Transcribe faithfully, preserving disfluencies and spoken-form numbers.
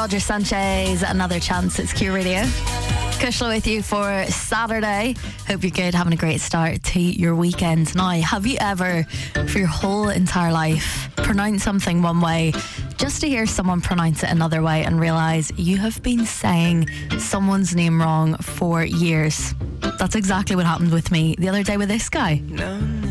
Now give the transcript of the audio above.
Roger Sanchez, Another Chance. It's Q Radio. Kushla with you for Saturday. Hope you're good, having a great start to your weekend. Now, have you ever, for your whole entire life, pronounced something one way just to hear someone pronounce it another way and realise you have been saying someone's name wrong for years? That's exactly what happened with me the other day with this guy. No,